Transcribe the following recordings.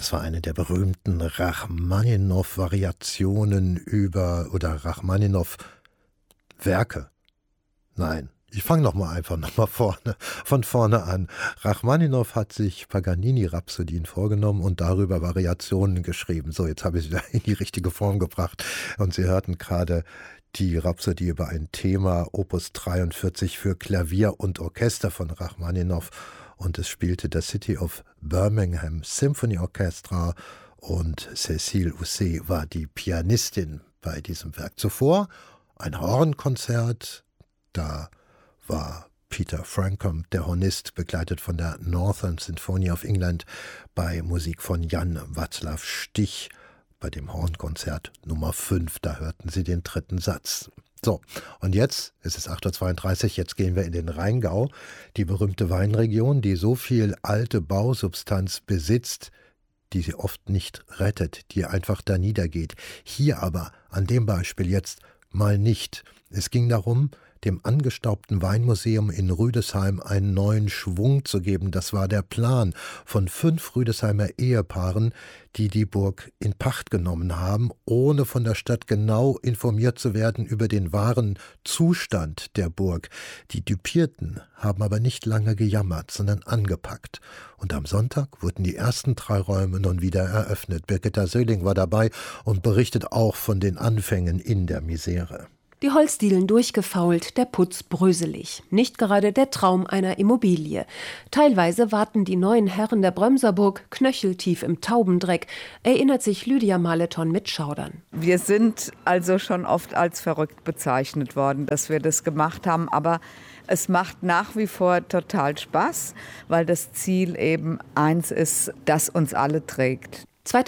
Das war eine der berühmten Rachmaninow-Variationen oder Rachmaninow-Werke. Nein, ich fange von vorne an. Rachmaninow hat sich Paganini-Rhapsodien vorgenommen und darüber Variationen geschrieben. So, jetzt habe ich es wieder in die richtige Form gebracht. Und Sie hörten gerade die Rhapsodie über ein Thema, Opus 43 für Klavier und Orchester von Rachmaninow. Und es spielte das City of Birmingham Symphony Orchestra und Cécile Housset war die Pianistin bei diesem Werk. Zuvor ein Hornkonzert, da war Peter Frampton, der Hornist, begleitet von der Northern Symphony of England bei Musik von Jan Václav Stich. Bei dem Hornkonzert Nummer 5, da hörten Sie den dritten Satz. So, und jetzt, es ist 8.32 Uhr, jetzt gehen wir in den Rheingau, die berühmte Weinregion, die so viel alte Bausubstanz besitzt, die sie oft nicht rettet, die einfach da niedergeht. Hier aber, an dem Beispiel jetzt, mal nicht. Es ging darum, dem angestaubten Weinmuseum in Rüdesheim einen neuen Schwung zu geben. Das war der Plan von 5 Rüdesheimer Ehepaaren, die die Burg in Pacht genommen haben, ohne von der Stadt genau informiert zu werden über den wahren Zustand der Burg. Die Düpierten haben aber nicht lange gejammert, sondern angepackt. Und am Sonntag wurden die ersten 3 Räume nun wieder eröffnet. Birgitta Söhling war dabei und berichtet auch von den Anfängen in der Misere. Die Holzdielen durchgefault, der Putz bröselig. Nicht gerade der Traum einer Immobilie. Teilweise warten die neuen Herren der Brömserburg knöcheltief im Taubendreck, erinnert sich Lydia Maleton mit Schaudern. Wir sind also schon oft als verrückt bezeichnet worden, dass wir das gemacht haben, aber es macht nach wie vor total Spaß, weil das Ziel eben eins ist, das uns alle trägt.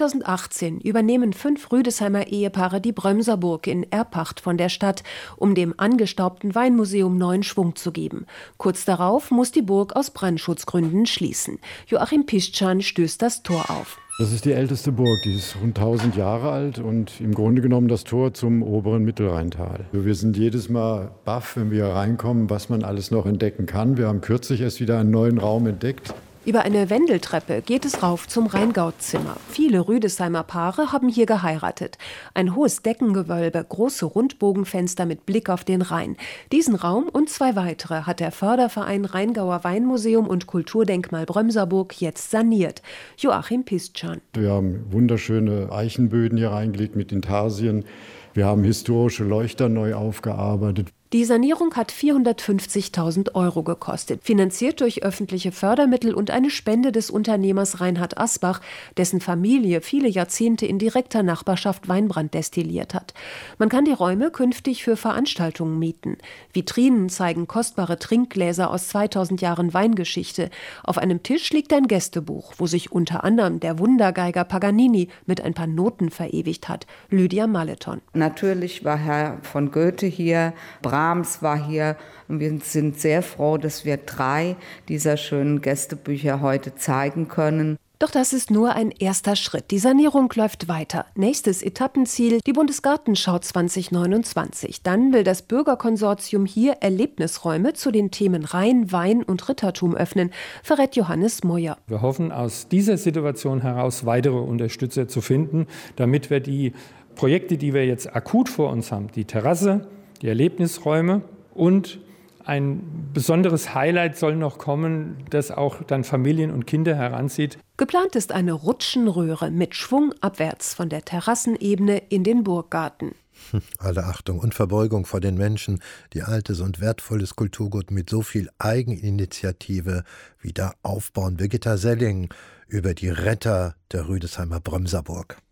2018 übernehmen 5 Rüdesheimer Ehepaare die Brömserburg in Erbpacht von der Stadt, um dem angestaubten Weinmuseum neuen Schwung zu geben. Kurz darauf muss die Burg aus Brandschutzgründen schließen. Joachim Piszczan stößt das Tor auf. Das ist die älteste Burg, die ist rund 1000 Jahre alt und im Grunde genommen das Tor zum oberen Mittelrheintal. Wir sind jedes Mal baff, wenn wir reinkommen, was man alles noch entdecken kann. Wir haben kürzlich erst wieder einen neuen Raum entdeckt. Über eine Wendeltreppe geht es rauf zum Rheingauzimmer. Viele Rüdesheimer Paare haben hier geheiratet. Ein hohes Deckengewölbe, große Rundbogenfenster mit Blick auf den Rhein. Diesen Raum und 2 weitere hat der Förderverein Rheingauer Weinmuseum und Kulturdenkmal Brömserburg jetzt saniert. Joachim Piszczan. Wir haben wunderschöne Eichenböden hier reingelegt mit Intarsien. Wir haben historische Leuchter neu aufgearbeitet. Die Sanierung hat 450.000 € gekostet, finanziert durch öffentliche Fördermittel und eine Spende des Unternehmers Reinhard Asbach, dessen Familie viele Jahrzehnte in direkter Nachbarschaft Weinbrand destilliert hat. Man kann die Räume künftig für Veranstaltungen mieten. Vitrinen zeigen kostbare Trinkgläser aus 2000 Jahren Weingeschichte. Auf einem Tisch liegt ein Gästebuch, wo sich unter anderem der Wundergeiger Paganini mit ein paar Noten verewigt hat. Lydia Maleton. Natürlich war Herr von Goethe hier, Brahms war hier und wir sind sehr froh, dass wir 3 dieser schönen Gästebücher heute zeigen können. Doch das ist nur ein erster Schritt. Die Sanierung läuft weiter. Nächstes Etappenziel, die Bundesgartenschau 2029. Dann will das Bürgerkonsortium hier Erlebnisräume zu den Themen Rhein, Wein und Rittertum öffnen, verrät Johannes Moyer. Wir hoffen, aus dieser Situation heraus weitere Unterstützer zu finden, damit wir die Projekte, die wir jetzt akut vor uns haben, die Terrasse, die Erlebnisräume und ein besonderes Highlight soll noch kommen, das auch dann Familien und Kinder heranzieht. Geplant ist eine Rutschenröhre mit Schwung abwärts von der Terrassenebene in den Burggarten. Alle Achtung und Verbeugung vor den Menschen, die altes und wertvolles Kulturgut mit so viel Eigeninitiative wieder aufbauen. Birgitta Söhling über die Retter der Rüdesheimer Brömserburg.